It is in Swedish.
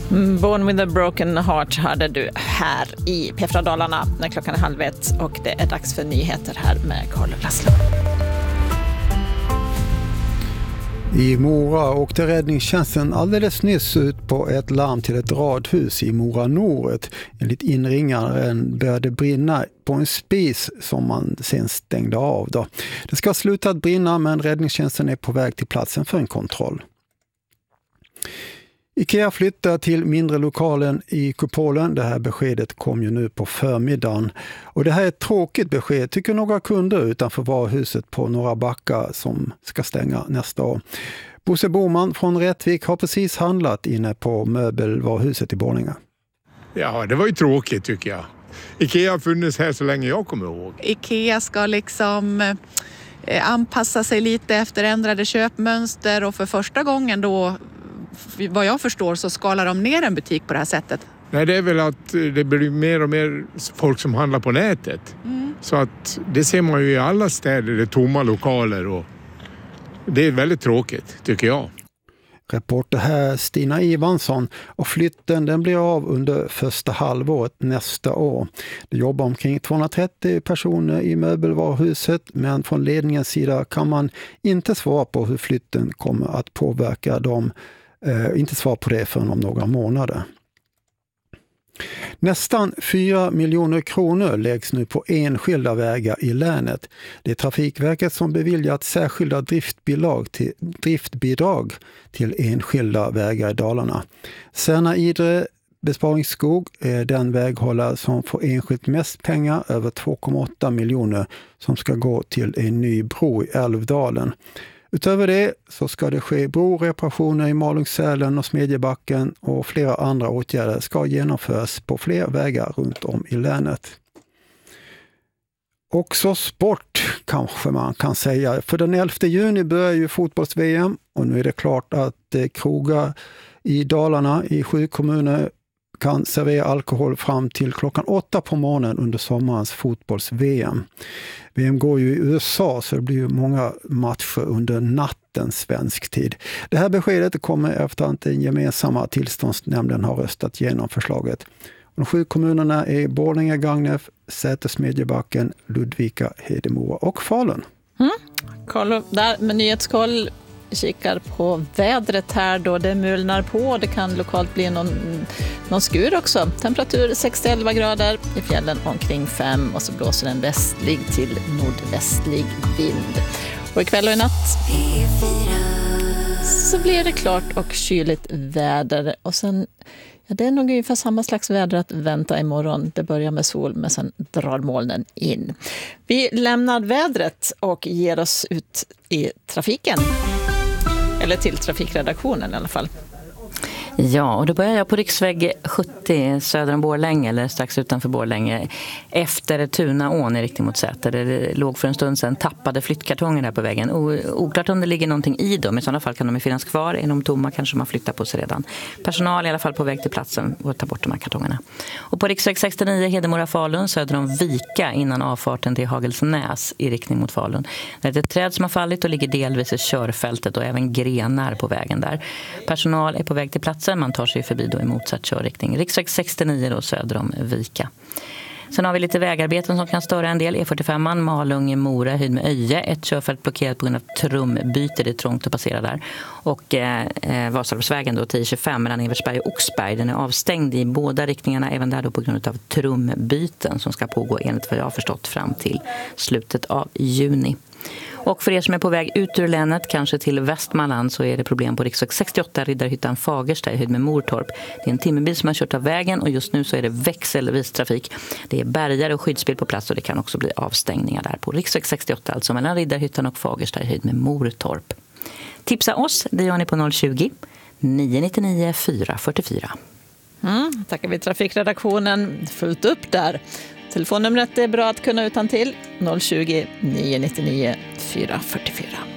Born with a broken heart hörde du här i P4 Dalarna när klockan är 12:30 och det är dags för nyheter här med Carl Laszlo. I Mora åkte räddningstjänsten alldeles nyss ut på ett larm till ett radhus i Mora Norret. Enligt inringaren började brinna på en spis som man sen stängde av. Det ska sluta att brinna, men räddningstjänsten är på väg till platsen för en kontroll. IKEA flyttar till mindre lokalen i Kupolen. Det här beskedet kom ju nu på förmiddagen. Och det här är ett tråkigt besked, tycker några kunder utanför varuhuset på Norra Backa som ska stänga nästa år. Bosse Boman från Rättvik har precis handlat inne på möbelvaruhuset i Borlänge. Ja, det var ju tråkigt tycker jag. IKEA har funnits här så länge jag kommer ihåg. IKEA ska liksom anpassa sig lite efter ändrade köpmönster och för första gången då, vad jag förstår, så skalar de ner en butik på det här sättet. Nej, det är väl att det blir mer och mer folk som handlar på nätet. Så att det ser man ju i alla städer, det är tomma lokaler och det är väldigt tråkigt tycker jag. Reporter här Stina Ivansson, och flytten den blir av under första halvåret nästa år. Det jobbar omkring 230 personer i möbelvaruhuset, men från ledningens sida kan man inte svara på hur flytten kommer att påverka dem. Inte svara på det förrän om några månader. Nästan 4 miljoner kronor läggs nu på enskilda vägar i länet. Det är Trafikverket som beviljat särskilda driftbidrag till enskilda vägar i Dalarna. Särna Idre besparingsskog är den väghållare som får enskilt mest pengar, över 2,8 miljoner, som ska gå till en ny bro i Älvdalen. Utöver det så ska det ske broreparationer i Malungssälen och Smedjebacken, och flera andra åtgärder ska genomföras på fler vägar runt om i länet. Också sport kanske man kan säga. För den 11 juni börjar ju fotbolls-VM och nu är det klart att krogar i Dalarna i 7 kommuner kan servera alkohol fram till klockan 8 på morgonen under sommarens fotbolls-VM. VM går ju i USA så det blir ju många matcher under natten svensk tid. Det här beskedet kommer efter att den gemensamma tillståndsnämnden har röstat igenom förslaget. De 7 kommunerna är Borlänge, Gagnef, Säter, Smedjebacken, Ludvika, Hedemora och Falun. Carlo, där med nyhetskoll kikar på vädret här då. Det mulnar på, det kan lokalt bli någon skur också. Temperatur 6-11 grader, i fjällen omkring 5 och så blåser en västlig till nordvästlig vind. Och ikväll och i natt så blir det klart och kyligt väder och sen det är nog ungefär samma slags väder att vänta imorgon. Det börjar med sol men sen drar molnen in. Vi lämnar vädret och ger oss ut i trafiken. Eller till trafikredaktionen i alla fall. Ja, och då börjar jag på riksväg 70 söder om Borlänge, eller strax utanför Borlänge, efter Tunaån i riktning mot Säter. Det låg för en stund sedan tappade flyttkartonger där på vägen. Oklart om det ligger någonting i dem. I sådana fall kan de finnas kvar. Är de tomma kanske man flyttar på sig redan. Personal i alla fall på väg till platsen och ta bort de här kartongerna. Och på riksväg 69 Hedemora Falun söder om Vika innan avfarten till Hagelsnäs i riktning mot Falun. Det är ett träd som har fallit och ligger delvis i körfältet och även grenar på vägen där. Personal är på väg till platsen. Man tar sig förbi då i motsatt körriktning. Riksväg 69 då söder om Vika. Sen har vi lite vägarbeten som kan störa en del. E45, Malung, Mora, höjd med Öje. Ett körfält blockerat på grund av trumbyte. Det är trångt att passera där. Och Vasaloppsvägen då 1025 mellan Eversberg och Oxberg. Den är avstängd i båda riktningarna. Även där då på grund av trumbyten som ska pågå enligt vad jag har förstått fram till slutet av juni. Och för er som är på väg ut ur länet, kanske till Västmanland, så är det problem på riksväg 68 Riddarhyttan Fagersta i höjd med Mortorp. Det är en timmerbil som har kört av vägen och just nu så är det växelvis trafik. Det är bärgare och skyddsbil på plats och det kan också bli avstängningar där på riksväg 68, alltså mellan Riddarhyttan och Fagersta i höjd med Mortorp. Tipsa oss, det gör ni på 020 999 444. Tackar vi trafikredaktionen, fullt upp där. Telefonnumret är bra att kunna utan till 020 999 444.